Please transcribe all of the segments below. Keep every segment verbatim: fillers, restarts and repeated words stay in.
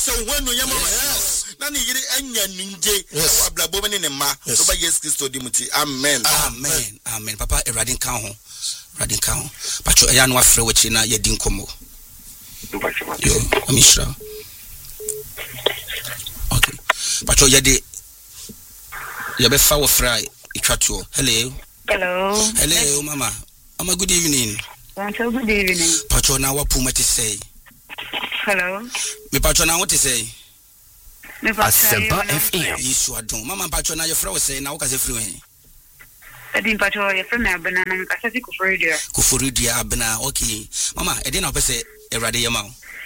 so when you yes na ni yiri anya ninje wa blabo ne ne ma so ba yes Christo dimuti amen amen amen papa eradin kan ho eradin kan ho pacho ya no afre wachi na ye din komo yo amishra okay pacho ye de ye be fa wo fry itwatuo hello hello hello mama mama good evening Until good evening. Pacho na wapu mati say. Hello. Me pacho na what to say? Me Asempa F M. Isu adon. Mama pacho na your friend say na wo ka se free when. Edi pacho your friend na abena na me ka se Kufuridia. Kufuridia abena okay. Mama e dey na pese erade yema.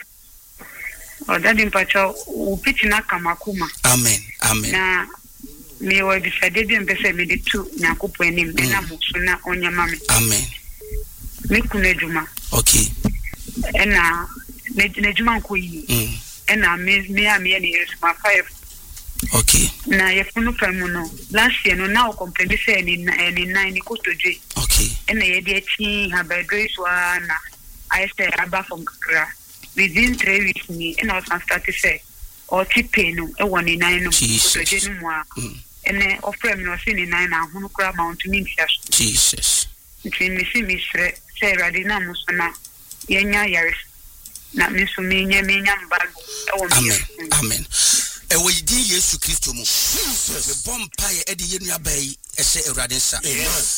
O daddy pacho u piti na kamakuma. Amen. Amen. Na me wo bi fade bi mpese me de tu nyakopo anim na musu na onyama me. Amen. Me kunejuma. Okay. Ena nejuma nko yi. Mm. Ena me me a me ne yesu ma five. Okay. Na yefunu famu no. Last year no na o complain say ni ni nine ni kotoje. Okay. Ena ye de chi habadres wa na I say aba from Kakra. Within three weeks ni ena o start to say o tipe no e woni nine no kotoje no mo a. Ene offer me no say ni nine na hunu kra mount ni ntiaso. Jesus. Nti me si mi sre say radi na musona yenya yaris na me so me nya me nya mbago e wo me. Amen. Amen. E wo yidi Yesu Kristo mu. Me bompa ye edi yenu abai e se Awurade nsa.